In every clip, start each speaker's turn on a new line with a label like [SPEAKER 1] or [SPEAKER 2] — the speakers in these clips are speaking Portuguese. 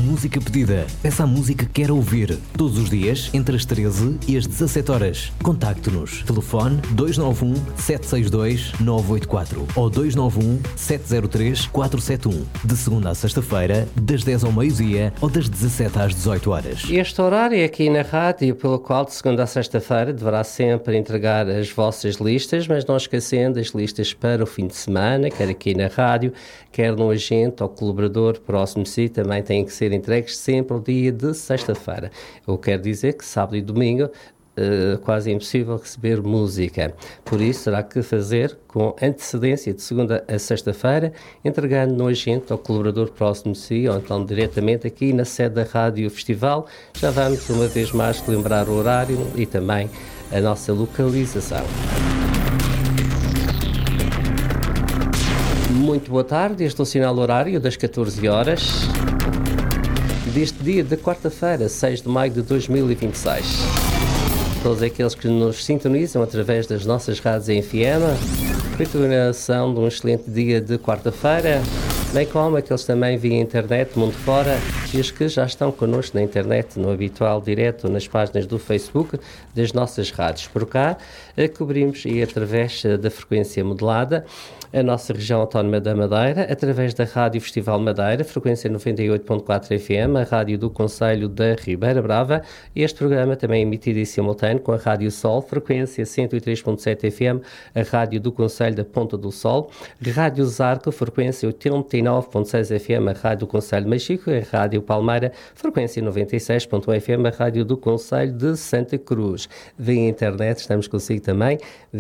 [SPEAKER 1] música pedida. Peça a música que quer ouvir. Todos os dias, entre as 13 e as 17 horas. Contacte-nos. Telefone 291 762 984 ou 291 703 471. De segunda a sexta-feira, das 10 ao meio-dia ou das 17 às 18 horas.
[SPEAKER 2] Este horário é aqui na rádio, pelo qual de segunda a sexta-feira deverá sempre entregar as vossas listas, mas não esquecendo as listas para o fim de semana, quer aqui na rádio, quer no agente ou colaborador próximo de si, também têm que ser entregues sempre ao dia de sexta-feira. Eu quero dizer que sábado e domingo quase é impossível receber música. Por isso, terá que fazer com antecedência de segunda a sexta-feira, entregando no agente ou colaborador próximo de si, ou então diretamente aqui na sede da Rádio Festival. Já vamos uma vez mais lembrar o horário e também a nossa localização. Muito boa tarde, este é o sinal horário das 14 horas deste dia de quarta-feira, 6 de maio de 2026. Todos aqueles que nos sintonizam através das nossas rádios em FM, continuação de um excelente dia de quarta-feira, bem como aqueles também via internet, mundo fora, e os que já estão connosco na internet, no habitual direto, nas páginas do Facebook das nossas rádios. Por cá, cobrimos e através da frequência modulada a nossa região autónoma da Madeira, através da Rádio Festival Madeira, frequência 98.4 FM, a rádio do Concelho da Ribeira Brava. Este programa também é emitido em simultâneo com a Rádio Sol, frequência 103.7 FM, a rádio do Concelho da Ponta do Sol, Rádio Zarco, frequência 89.6 FM, a rádio do Concelho de Machico, a Rádio Palmeira, frequência 96.1 FM, a rádio do Concelho de Santa Cruz. Via internet, estamos consigo também,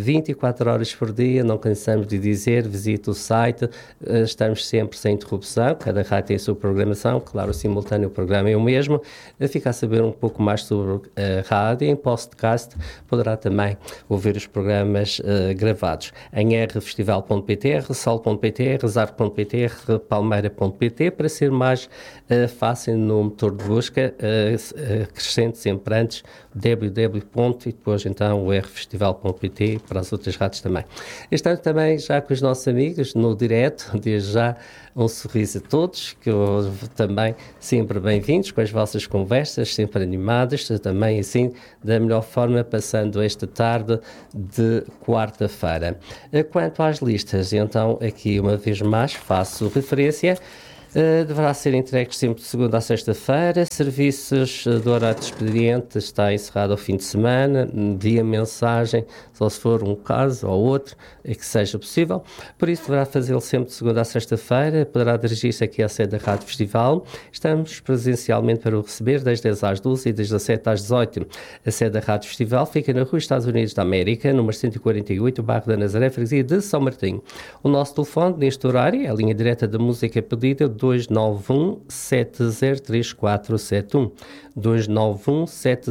[SPEAKER 2] 24 horas por dia, não cansamos de dizer, visite o site, estamos sempre sem interrupção, cada rádio tem a sua programação, claro, o simultâneo o programa é o mesmo. Fica a saber um pouco mais sobre a rádio, em podcast poderá também ouvir os programas gravados em rfestival.pt, rsol.pt, rezar.pt, rpalmeira.pt, para ser mais fácil no motor de busca, acrescente sempre antes www. E depois então o rfestival.pt para as outras rádios também. Este ano também já com os nossos amigos no direto, desde já um sorriso a todos, que também sempre bem-vindos com as vossas conversas, sempre animadas, também assim da melhor forma, passando esta tarde de quarta-feira. Quanto às listas, então aqui uma vez mais faço referência. Deverá ser entregue sempre de segunda a sexta-feira. Serviços do horário de expediente está encerrado ao fim de semana, via mensagem, só se for um caso ou outro, que seja possível. Por isso deverá fazê-lo sempre de segunda a sexta-feira. Poderá dirigir-se aqui à sede da Rádio Festival. Estamos presencialmente para o receber das 10 às 12 e das 17 às 18. A sede da Rádio Festival fica na Rua Estados Unidos da América, número 148, bairro da Nazaré, freguesia de São Martinho. O nosso telefone neste horário é a linha direta da música pedida, 291 703471. 291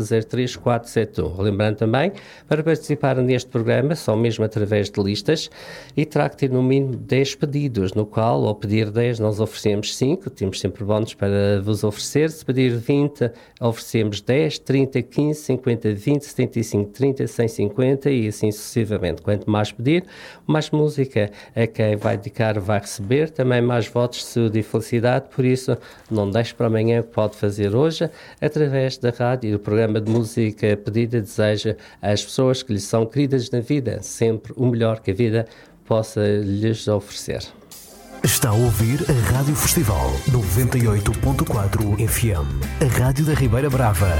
[SPEAKER 2] 703471. Lembrando também, para participar neste programa, só mesmo através de listas, e terá que ter no mínimo 10 pedidos, no qual, ao pedir 10, nós oferecemos 5, temos sempre bónus para vos oferecer. Se pedir 20, oferecemos 10, 30, 15, 50, 20, 75, 30, 150 e assim sucessivamente. Quanto mais pedir, mais música a quem vai dedicar vai receber, também mais votos de saúde e felicidade. Por isso, não deixe para amanhã o que pode fazer hoje. Através da rádio e do programa de música pedida, deseja às pessoas que lhes são queridas na vida sempre o melhor que a vida possa lhes oferecer.
[SPEAKER 1] Está a ouvir a Rádio Festival 98.4 FM, a rádio da Ribeira Brava.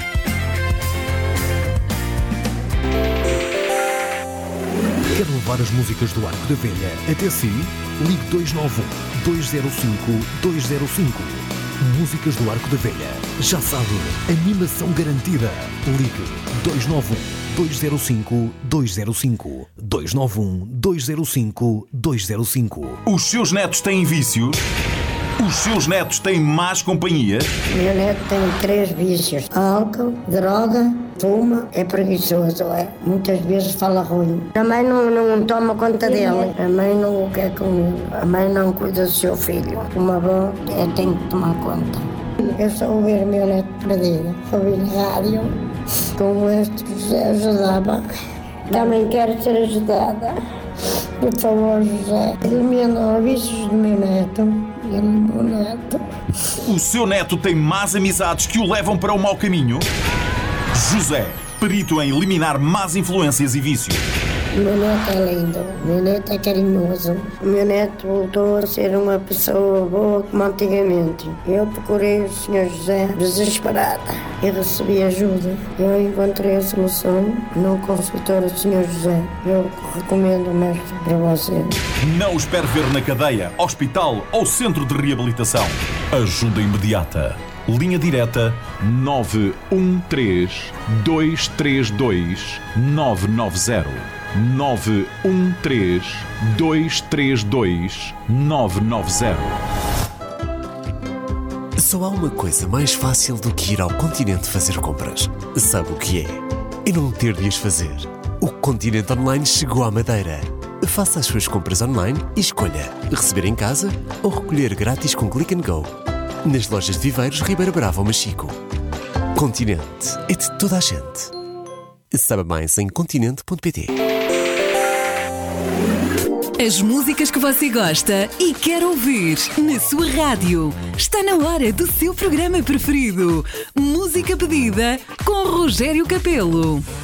[SPEAKER 1] Quer levar as músicas do Arco da Velha até si? Ligue 291 205 205. Músicas do Arco da Velha. Já sabe, animação garantida. Ligue 291 205 205. 291 205 205.
[SPEAKER 3] Os seus netos têm vícios? Os seus netos têm más companhia?
[SPEAKER 4] Meu neto tem 3 vícios: álcool, droga, fuma, é preguiçoso, é. Muitas vezes fala ruim. A mãe não toma conta dele, a mãe não quer comigo, a mãe não cuida do seu filho. Uma avó tem que tomar conta. Eu só ouvir meu neto perdido, ouvir rádio, como este José ajudava. Também quero ser ajudada. Por favor, José, elimina os vícios do meu neto aquele meu neto.
[SPEAKER 3] O seu neto tem más amizades que o levam para o mau caminho? José, perito em eliminar más influências e vícios.
[SPEAKER 4] O meu neto é lindo, o meu neto é carinhoso. O meu neto voltou a ser uma pessoa boa como antigamente. Eu procurei o Sr. José desesperada e recebi ajuda. Eu encontrei a solução no consultório do Sr. José. Eu recomendo o mestre para você.
[SPEAKER 3] Não o espere ver na cadeia, hospital ou centro de reabilitação. Ajuda imediata. Linha direta 913 232 990. 913 232 990.
[SPEAKER 1] Só há uma coisa mais fácil do que ir ao Continente fazer compras. Sabe o que é? E não ter de as fazer. O Continente Online chegou à Madeira. Faça as suas compras online e escolha receber em casa ou recolher grátis com Click and Go. Nas lojas de Viveiros, Ribeira Brava ou Machico. Continente é de toda a gente. Saiba mais em continente.pt.
[SPEAKER 5] As músicas que você gosta e quer ouvir na sua rádio. Está na hora do seu programa preferido. Música pedida com Rogério Capelo.